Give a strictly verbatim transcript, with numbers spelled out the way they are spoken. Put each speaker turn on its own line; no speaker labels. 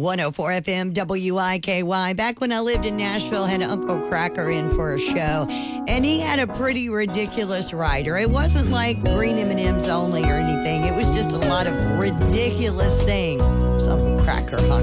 one oh four F M W I K Y. Back when I lived in Nashville, had Uncle Cracker in for a show, and he had a pretty ridiculous rider. It wasn't like green M and M's only or anything. It was just a lot of ridiculous things. So Uncle Cracker hung